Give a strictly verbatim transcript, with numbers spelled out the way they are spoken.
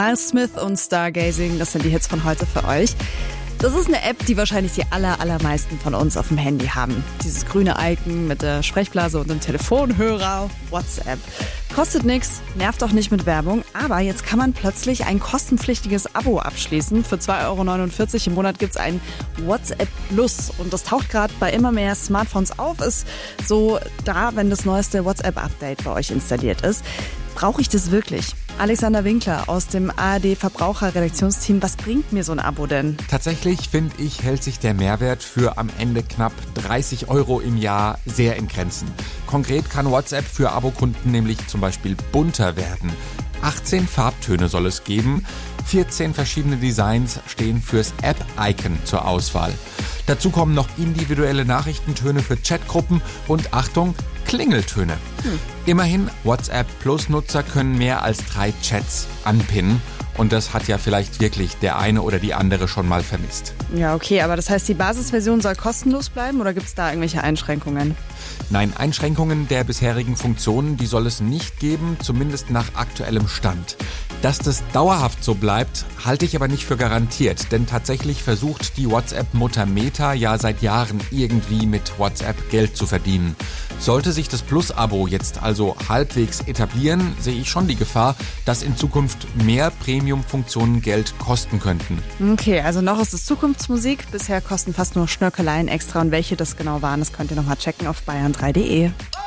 Miles Smith und Stargazing, das sind die Hits von heute für euch. Das ist eine App, die wahrscheinlich die aller, allermeisten von uns auf dem Handy haben. Dieses grüne Icon mit der Sprechblase und dem Telefonhörer, WhatsApp. Kostet nichts, nervt auch nicht mit Werbung, aber jetzt kann man plötzlich ein kostenpflichtiges Abo abschließen. Für zwei Euro neunundvierzig im Monat gibt's ein WhatsApp Plus und das taucht gerade bei immer mehr Smartphones auf, ist so da, wenn das neueste WhatsApp-Update bei euch installiert ist. Brauche ich das wirklich? Alexander Winkler aus dem A R D-Verbraucher-Redaktionsteam, was bringt mir so ein Abo denn? Tatsächlich, finde ich, hält sich der Mehrwert für am Ende knapp dreißig Euro im Jahr sehr in Grenzen. Konkret kann WhatsApp für Abokunden nämlich zum Beispiel bunter werden. achtzehn Farbtöne soll es geben, vierzehn verschiedene Designs stehen fürs App-Icon zur Auswahl. Dazu kommen noch individuelle Nachrichtentöne für Chatgruppen und Achtung, Klingeltöne. Hm. Immerhin, WhatsApp Plus-Nutzer können mehr als drei Chats anpinnen. Und das hat ja vielleicht wirklich der eine oder die andere schon mal vermisst. Ja, okay, aber das heißt, die Basisversion soll kostenlos bleiben oder gibt es da irgendwelche Einschränkungen? Nein, Einschränkungen der bisherigen Funktionen, die soll es nicht geben, zumindest nach aktuellem Stand. Dass das dauerhaft so bleibt, halte ich aber nicht für garantiert, denn tatsächlich versucht die WhatsApp-Mutter Meta ja seit Jahren irgendwie mit WhatsApp Geld zu verdienen. Sollte sich das Plus-Abo jetzt also halbwegs etablieren, sehe ich schon die Gefahr, dass in Zukunft mehr Premium-Funktionen Geld kosten könnten. Okay, also noch ist es Zukunftsmusik. Bisher kosten fast nur Schnörkeleien extra und welche das genau waren, das könnt ihr nochmal checken auf bayern drei punkt de.